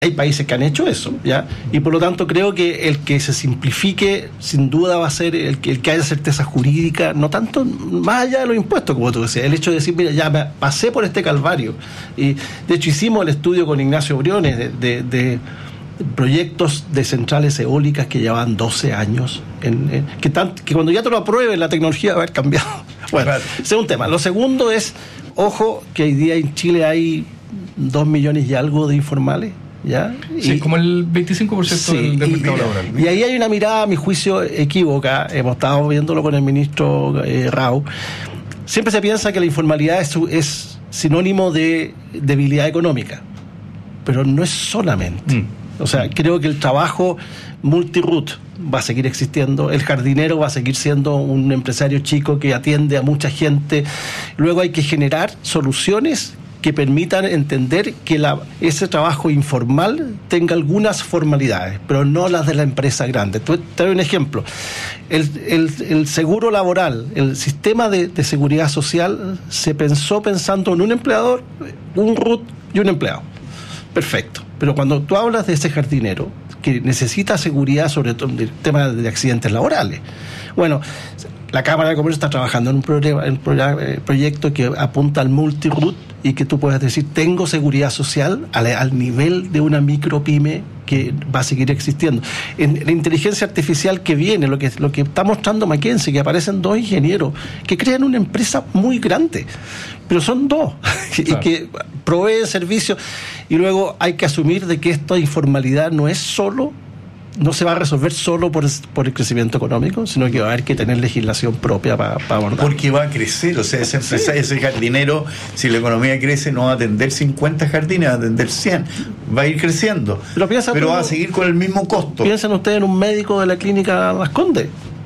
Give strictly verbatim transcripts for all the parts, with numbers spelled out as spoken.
Hay países que han hecho eso, ¿ya? Y por lo tanto creo que el que se simplifique sin duda va a ser el que, el que haya certeza jurídica, no tanto más allá de los impuestos, como tú decías, el hecho de decir, mira, ya me pasé por este calvario. Y de hecho hicimos el estudio con Ignacio Briones de, de, de proyectos de centrales eólicas que llevaban doce años, en, en, que, tan, que cuando ya te lo aprueben la tecnología va a haber cambiado. Bueno, claro. Ese es un tema. Lo segundo es, ojo, que hoy día en Chile hay dos millones y algo de informales. ¿Ya? Sí, y, como el veinticinco por ciento sí, del, del mercado laboral. Y ahí hay una mirada, a mi juicio, equívoca. Hemos estado viéndolo con el ministro eh, Rao. Siempre se piensa que la informalidad es, es sinónimo de debilidad económica, pero no es solamente. Mm. O sea, creo que el trabajo multiroot va a seguir existiendo, el jardinero va a seguir siendo un empresario chico que atiende a mucha gente. Luego hay que generar soluciones que permitan entender que la, ese trabajo informal tenga algunas formalidades, pero no las de la empresa grande. Te doy un ejemplo. El, el, el seguro laboral, el sistema de, de seguridad social se pensó pensando en un empleador, un root y un empleado. Perfecto. Pero cuando tú hablas de ese jardinero que necesita seguridad, sobre todo en el tema de accidentes laborales, bueno, la Cámara de Comercio está trabajando en un, programa, en un programa, eh, proyecto que apunta al multiroot y que tú puedas decir, tengo seguridad social al, al nivel de una micropyme que va a seguir existiendo. En la inteligencia artificial que viene, lo que, lo que está mostrando McKinsey, que aparecen dos ingenieros que crean una empresa muy grande, pero son dos, claro. Y que proveen servicios, y luego hay que asumir de que esta informalidad no es solo no se va a resolver solo por, por el crecimiento económico, sino que va a haber que tener legislación propia para pa abordar. Porque va a crecer, o sea, ese, empresa, sí. ese jardinero, si la economía crece, no va a atender cincuenta jardines, va a atender cien, va a ir creciendo, pero, piensa, pero va a seguir con el mismo costo. Piensen ustedes en un médico de la clínica Las Condes.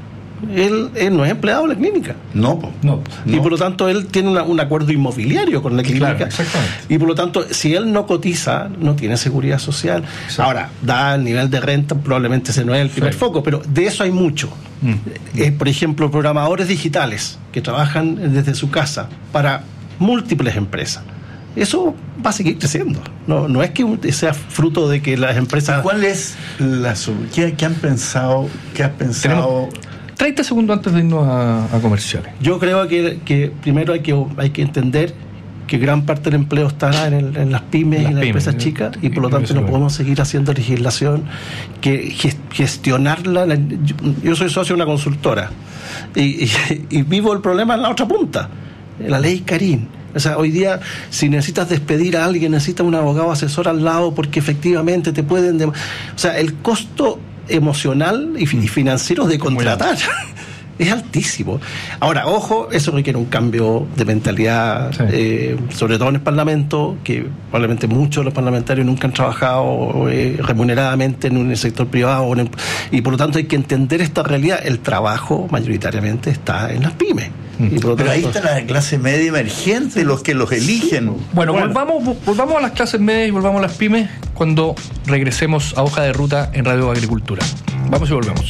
Él, él no es empleado de la clínica. No, no, no. Y por lo tanto él tiene una, un acuerdo inmobiliario con la clínica. Claro, exactamente. Y por lo tanto, si él no cotiza, no tiene seguridad social. Exacto. Ahora, da el nivel de renta, probablemente ese no es el primer sí. foco, pero de eso hay mucho. Mm. Eh, por ejemplo, programadores digitales que trabajan desde su casa para múltiples empresas. Eso va a seguir creciendo. No, no es que sea fruto de que las empresas. ¿Cuál es la qué, qué han pensado? ¿Qué has pensado? Tenemos treinta segundos antes de irnos a, a comerciales. Yo creo que, que primero hay que hay que entender que gran parte del empleo está en, el, en las pymes las y en las pymes, empresas chicas, y por lo tanto no podemos seguir haciendo legislación que gestionarla. Yo, yo soy socio de una consultora y, y, y vivo el problema en la otra punta, la ley Carín. O sea, hoy día, si necesitas despedir a alguien, necesitas un abogado asesor al lado porque efectivamente te pueden... De... O sea, el costo emocional y financiero de contratar es altísimo. Ahora, ojo, eso requiere un cambio de mentalidad, sí. eh, sobre todo en el Parlamento, que probablemente muchos de los parlamentarios nunca han trabajado eh, remuneradamente en un sector privado, en el, y por lo tanto hay que entender esta realidad. El trabajo mayoritariamente está en las pymes. Y por Pero ahí está la clase media emergente, los que los eligen. Bueno, bueno. Volvamos, volvamos a las clases medias y volvamos a las pymes cuando regresemos a Hoja de Ruta en Radio Agricultura. Vamos y volvemos.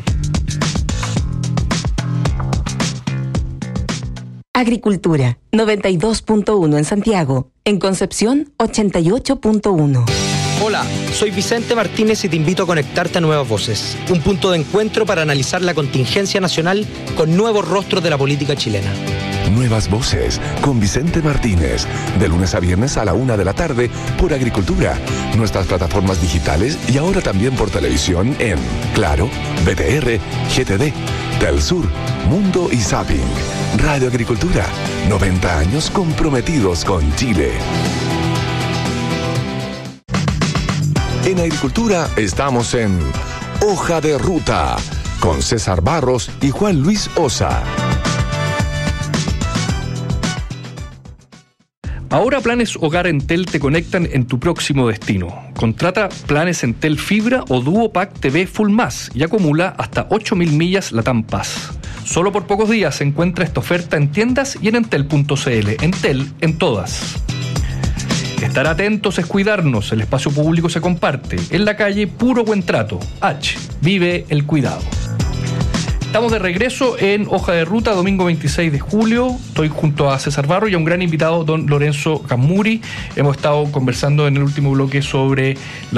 Agricultura, noventa y dos punto uno en Santiago. En Concepción, ochenta y ocho punto uno. Hola, soy Vicente Martínez y te invito a conectarte a Nuevas Voces, un punto de encuentro para analizar la contingencia nacional con nuevos rostros de la política chilena. Nuevas Voces, con Vicente Martínez, de lunes a viernes a la una de la tarde por Agricultura, nuestras plataformas digitales y ahora también por televisión en Claro, B T R, G T D, Telsur, Mundo y Zapping. Radio Agricultura, noventa años comprometidos con Chile. En Agricultura estamos en Hoja de Ruta, con César Barros y Juan Luis Osa. Ahora Planes Hogar Entel te conectan en tu próximo destino. Contrata planes Entel Fibra o Duo Pack T V Full Más y acumula hasta ocho mil millas Latam Paz. Solo por pocos días encuentra esta oferta en tiendas y en entel punto c l. Entel en todas. Estar atentos es cuidarnos. El espacio público se comparte. En la calle, puro buen trato. H. Vive el cuidado. Estamos de regreso en Hoja de Ruta, domingo veintiséis de julio. Estoy junto a César Barro y a un gran invitado, don Lorenzo Camuri. Hemos estado conversando en el último bloque sobre la